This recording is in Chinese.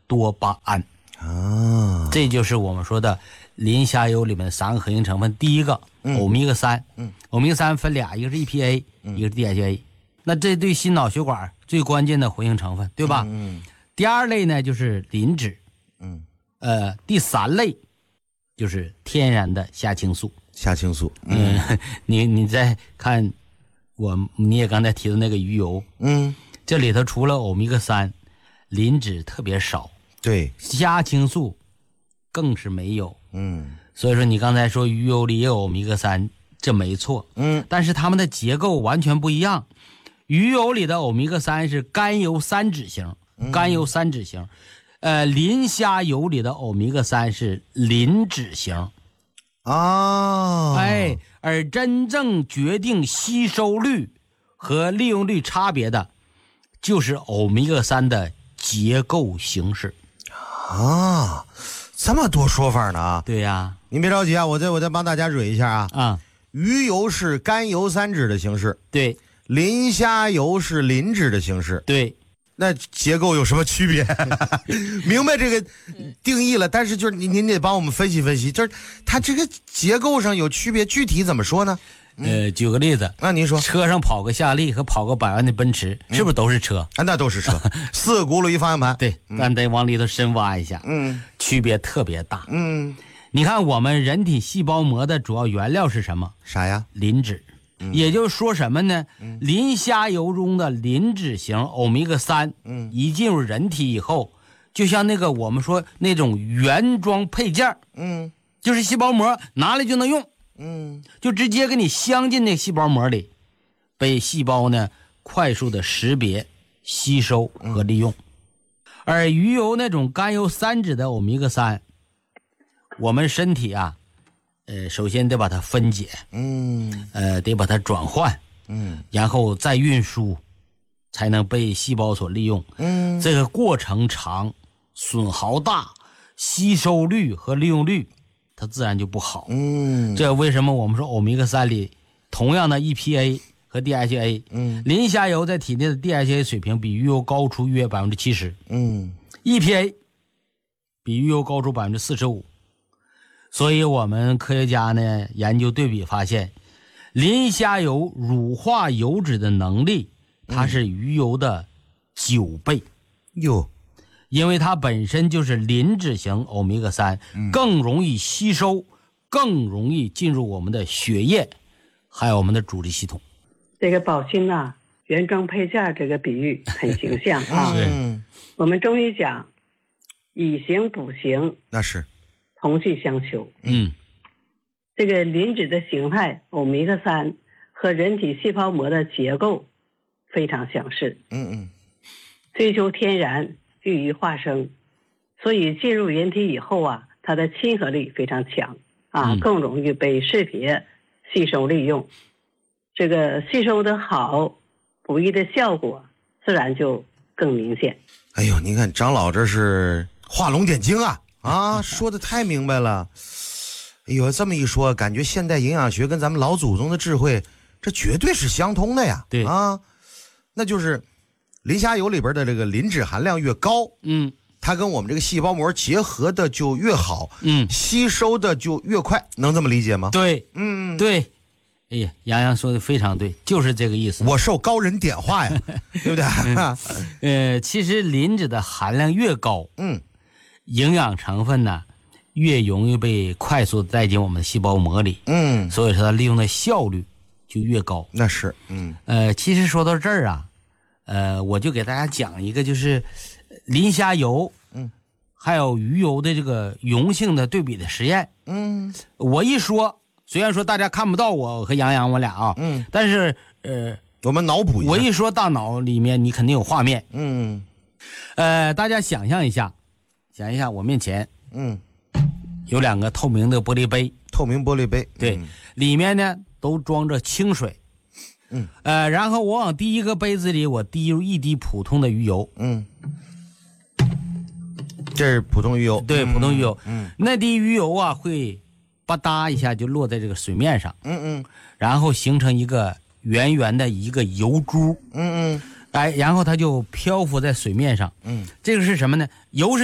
多巴胺啊， 这就是我们说的磷虾油里面的3个核心成分。第一个欧米伽3，欧米伽3分俩，一个是 EPA，一个是 DHA，那这对心脑血管最关键的活性成分，对吧？第二类呢就是磷脂，第三类就是天然的虾青素。你再看你也刚才提的那个鱼油，这里头除了欧米伽3，磷脂特别少， 对， 虾青素更是没有，所以说你刚才说鱼油里也有欧米伽3，这没错，但是它们的结构完全不一样。鱼油里的欧米伽3是甘油三酯型，磷虾油里的欧米伽3是磷脂型啊， 而真正决定吸收率和利用率差别的就是欧米伽3的结构形式啊，这么多说法呢啊！ 对呀， 您别着急啊，我再帮大家捋一下啊。鱼油是甘油三酯的形式， 对， 磷虾油是磷脂的形式， 对。 那结构有什么区别？明白这个定义了，但是就是您得帮我们分析分析，就是它这个结构上有区别，具体怎么说呢？ 举个例子， 那您说， 车上跑个夏利和跑个100万的奔驰，是不是都是车？ 那都是车，4个轱辘一方向盘， 对，但得往里头深挖一下，区别特别大。你看我们人体细胞膜的主要原料是什么？ 啥呀？ 磷脂。也就是说什么呢？磷虾油中的磷脂型欧米伽3，一进入人体以后，就像那个我们说那种原装配件，就是细胞膜拿来就能用，就直接给你镶进那个细胞膜里，被细胞呢快速的识别、吸收和利用。而鱼油那种甘油三酯的欧米伽3，我们身体啊。首先得把它分解，得把它转换，然后再运输，才能被细胞所利用。这个过程长，损耗大，吸收率和利用率它自然就不好。这为什么我们说欧米伽3里同样的 EPA 和 DHA，磷虾油在体内的 DHA 水平比鱼油高出约 70%，EPA 比鱼油高出 45%。所以我们科学家呢研究对比发现，磷虾油乳化油脂的能力它是鱼油的9倍哟， 因为它本身就是磷脂型欧米伽3，更容易吸收，更容易进入我们的血液，还有我们的组织系统。 这个保心啊，原装配件这个比喻很形象啊。我们中医讲以形补形， 那是同气相求。这个磷脂的形态欧米伽3和人体细胞膜的结构非常相似。追求天然，寓于化生，所以进入人体以后啊，它的亲和力非常强啊，更容易被识别、吸收利用。这个吸收的好，补益的效果自然就更明显。 哎呦，您看张老这是画龙点睛啊，说的太明白了。哎呦，这么一说，感觉现代营养学跟咱们老祖宗的智慧，这绝对是相通的呀。 对啊，那就是磷虾油里边的这个磷脂含量越高，它跟我们这个细胞膜结合的就越好，吸收的就越快，能这么理解吗？ 对，对。哎呀，杨洋说的非常对，就是这个意思。 我受高人点化呀，对不对？ 其实磷脂的含量越高，营养成分呢越容易被快速带进我们的细胞膜里，所以说它利用的效率就越高。 那是， 其实说到这儿啊，我就给大家讲一个，就是磷虾油，还有鱼油的这个溶性的对比的实验。我一说。虽然说大家看不到我和杨洋我俩啊，但是我们脑补一下， 我一说大脑里面你肯定有画面，大家想象一下我面前，有2个透明的玻璃杯，对，里面呢都装着清水，然后我往第一个杯子里我滴入1滴普通的鱼油， 这是普通鱼油， 对，普通鱼油，那滴鱼油啊会吧嗒一下就落在这个水面上，然后形成一个圆圆的一个油珠，然后它就漂浮在水面上，这个是什么呢？油是